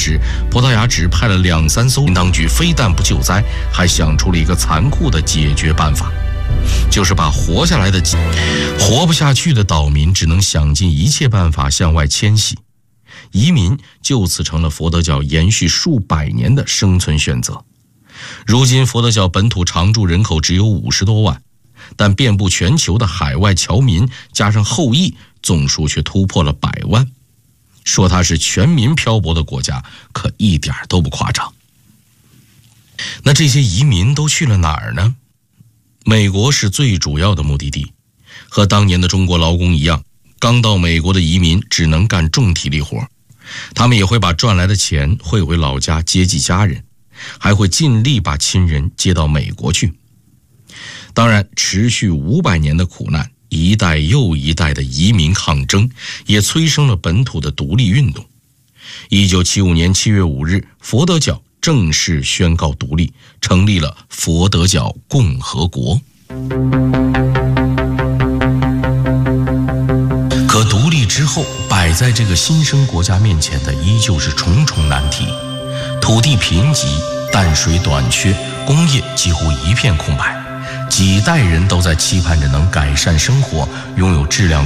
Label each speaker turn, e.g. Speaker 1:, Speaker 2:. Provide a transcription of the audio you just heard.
Speaker 1: 时，葡萄牙只派了2-3艘，当局非但不救灾，还想出了一个残酷的解决办法，就是把活不下去的岛民只能想尽一切办法向外迁徙，移民就此成了佛得角延续数百年的生存选择。如今佛得角本土常住人口只有50多万，但遍布全球的海外侨民加上后裔总数却突破了100万。说它是全民漂泊的国家，可一点都不夸张。那这些移民都去了哪儿呢？美国是最主要的目的地，和当年的中国劳工一样，刚到美国的移民只能干重体力活，他们也会把赚来的钱汇回老家接济家人，还会尽力把亲人接到美国去。当然，持续500年的苦难，一代又一代的移民抗争，也催生了本土的独立运动。1975年7月5日，佛得角正式宣告独立，成立了佛得角共和国。可独立之后，摆在这个新生国家面前的依旧是重重难题：土地贫瘠，淡水短缺，工业几乎一片空白，几代人都在期盼着能改善生活，拥有质量